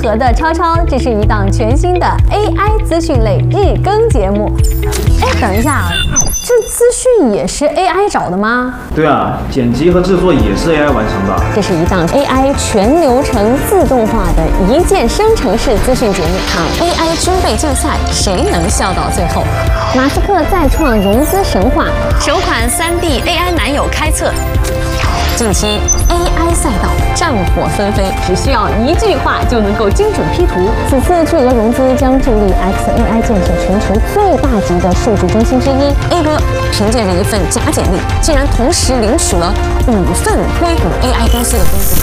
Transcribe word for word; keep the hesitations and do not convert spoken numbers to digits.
合的超超，这是一档全新的 A I 资讯类日更节目。哎，等一下，这资讯也是 A I 找的吗？ 对啊，剪辑和制作也是 A I 完成的。 这是一档 A I 全流程自动化的一键生成式资讯节目。A I 军备竞赛，谁能笑到最后？马斯克再创融资神话，首款 三 D A I 男友开测。近期 A I 赛道战火纷飞，只需要一句话就能够精准 P 图。此次巨额融资将助力 X A I 建设全球最大级的数据中心之一。A 哥凭借着一份假简历，竟然同时领取了五份硅谷 A I 公司的工资。